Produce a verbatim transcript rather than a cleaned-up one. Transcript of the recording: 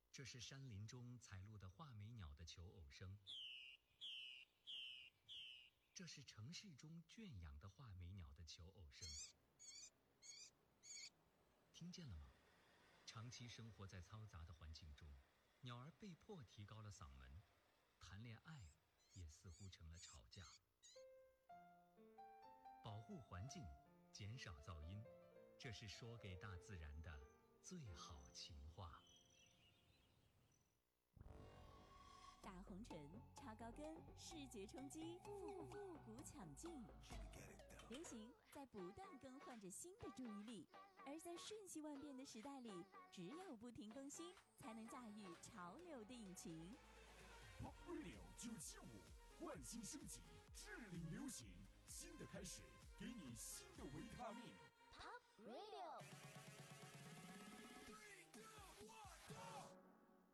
这是山林中采录的画眉鸟的求偶声，这是城市中圈养的画眉鸟的求偶声。听见了吗？长期生活在嘈杂的环境中，鸟儿被迫提高了嗓门，谈恋爱也似乎成了吵架。保护环境，减少噪音，这是说给大自然的最好情话。 大红唇、超高跟、视觉冲击、复复古抢镜，流行在不断更换着新的注意力，而在瞬息万变的时代里，只有不停更新，才能驾驭潮流的引擎。 Pop Radio 九七五，焕新升级，致力流行，新的开始，给你新的维他命。 Pop Radio。